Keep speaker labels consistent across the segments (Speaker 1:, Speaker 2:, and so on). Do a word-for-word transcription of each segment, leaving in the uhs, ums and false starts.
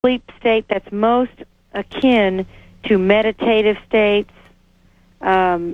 Speaker 1: sleep state that's most akin to meditative states. Um,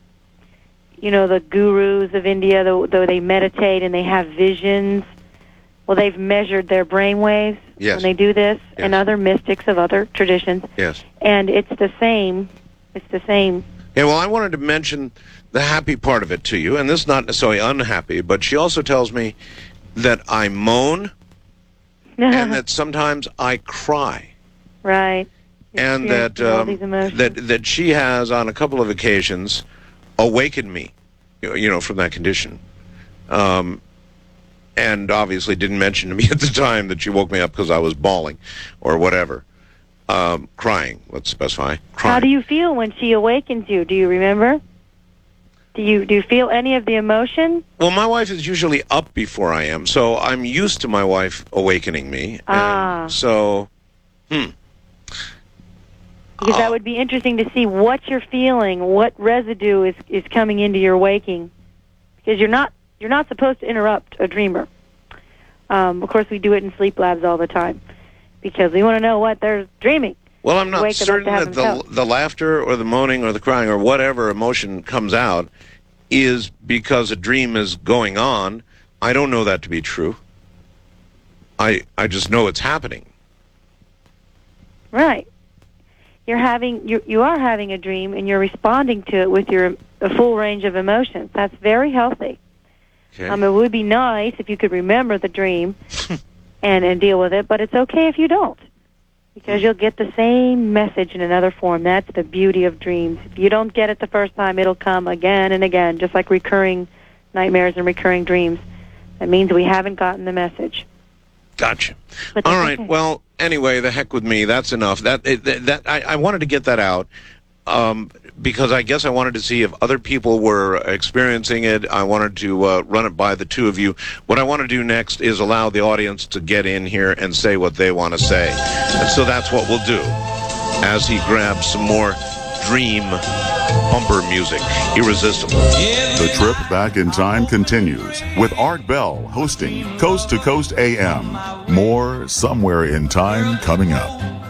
Speaker 1: you know, the gurus of India, though, though they meditate and they have visions, well, they've measured their brain waves
Speaker 2: yes.
Speaker 1: when they do this,
Speaker 2: yes.
Speaker 1: and other mystics of other traditions.
Speaker 2: Yes.
Speaker 1: And it's the same. It's the same.
Speaker 2: Yeah, well, I wanted to mention the happy part of it to you, and this is not necessarily unhappy, but she also tells me that I moan and that sometimes I cry.
Speaker 1: Right.
Speaker 2: And that, um, that that she has, on a couple of occasions, awakened me, you know, from that condition. Um, and obviously didn't mention to me at the time that she woke me up because I was bawling or whatever. Um, crying, let's specify. Crying.
Speaker 1: How do you feel when she awakens you? Do you remember? Do you do you feel any of the emotion?
Speaker 2: Well, my wife is usually up before I am, so I'm used to my wife awakening me.
Speaker 1: Ah.
Speaker 2: And so, hmm.
Speaker 1: Because that would be interesting to see what you're feeling, what residue is, is coming into your waking. Because you're not you're not supposed to interrupt a dreamer. Um, of course, we do it in sleep labs all the time because we want to know what they're dreaming.
Speaker 2: Well, I'm not certain that the the laughter or the moaning or the crying or whatever emotion comes out is because a dream is going on. I don't know that to be true. I I just know it's happening.
Speaker 1: Right. You're having you you are having a dream and you're responding to it with your a full range of emotions. That's very healthy.
Speaker 2: Okay.
Speaker 1: Um, it would be nice if you could remember the dream and and deal with it, but it's okay if you don't, because you'll get the same message in another form. That's the beauty of dreams. If you don't get it the first time, it'll come again and again, just like recurring nightmares and recurring dreams. That means we haven't gotten the message.
Speaker 2: Gotcha. All right.
Speaker 1: Okay.
Speaker 2: Well, anyway, the heck with me. That's enough. That that, that I, I wanted to get that out um, because I guess I wanted to see if other people were experiencing it. I wanted to uh, run it by the two of you. What I want to do next is allow the audience to get in here and say what they want to say. And so that's what we'll do as he grabs some more dream bumper music. Irresistible.
Speaker 3: The trip back in time continues with Art Bell hosting Coast to Coast A M. More Somewhere in Time coming up.